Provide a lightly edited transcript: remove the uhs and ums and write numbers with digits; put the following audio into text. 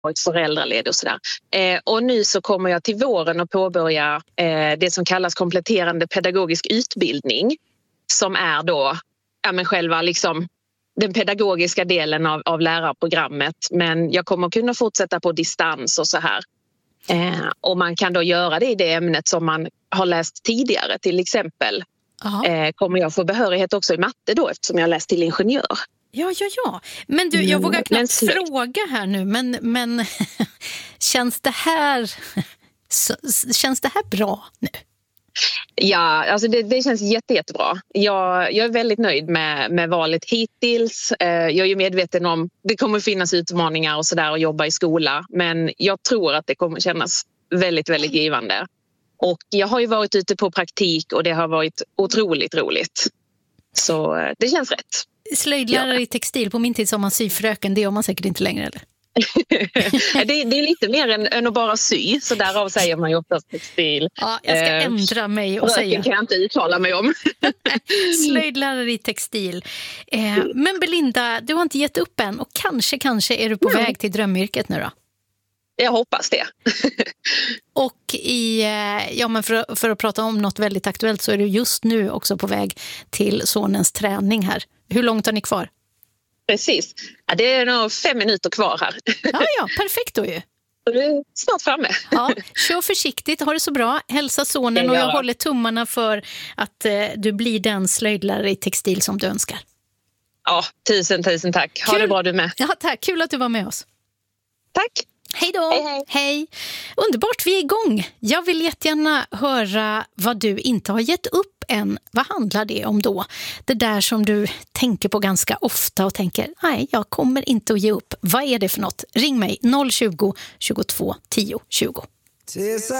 varit föräldraledig och sådär. Och nu så kommer jag till våren att påbörja det som kallas kompletterande pedagogisk utbildning, som är då själva liksom den pedagogiska delen av lärarprogrammet. Men jag kommer kunna fortsätta på distans och så här. Och man kan då göra det i det ämnet som man har läst tidigare. Till exempel kommer jag få behörighet också i matte då, eftersom jag har läst till ingenjör. Ja. Men du, jag vågar knappt fråga här nu, men känns det här bra nu? Ja, alltså det känns jättebra. Jag är väldigt nöjd med valet hittills. Jag är ju medveten om det kommer finnas utmaningar och sådär att jobba i skola. Men jag tror att det kommer kännas väldigt, väldigt givande. Och jag har ju varit ute på praktik och det har varit otroligt roligt. Så det känns rätt. Slöjdlärare i textil, på min tid som man syfröken, det gör man säkert inte längre, eller? det är lite mer än att bara sy, så därav säger man ju oftast textil. Ja, jag ska ändra mig och säga. Det kan jag inte uttala mig om. Slöjdlärare i textil. Men Belinda, du har inte gett upp än och kanske är du på väg till drömyrket nu då? Jag hoppas det. Och för att prata om något väldigt aktuellt så är du just nu också på väg till sonens träning här. Hur långt har ni kvar? Precis. Ja, det är nog 5 minuter kvar här. Ja, perfekt då ju. Du är snart framme. Ja, kör försiktigt, ha det så bra. Hälsa sonen och jag håller tummarna för att du blir den slöjdlärare i textil som du önskar. Ja, tusen tack. Ha det bra du med. Ja, tack. Kul att du var med oss. Tack. Hej då. Hej. Underbart, vi är igång. Jag vill jättegärna höra vad du inte har gett upp än. Vad handlar det om då? Det där som du tänker på ganska ofta och tänker, nej, jag kommer inte att ge upp. Vad är det för något? Ring mig 020 22 10 20.